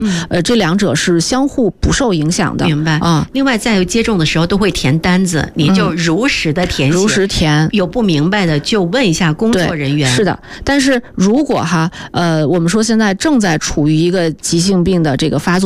这两者是相互不受影响的。 明白啊。另外，在接种的时候都会填单子，你就如实的填写， 如实填， 有不明白的就问一下工作人员。 是的，但是如果我们说现在正在处于一个急性病的这个发作